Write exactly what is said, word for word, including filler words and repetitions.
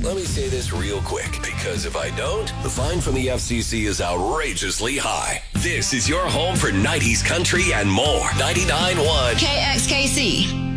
Let me say this real quick, because if I don't, the fine from the F C C is outrageously high. This is your home for nineties country and more. ninety-nine point one K X K C.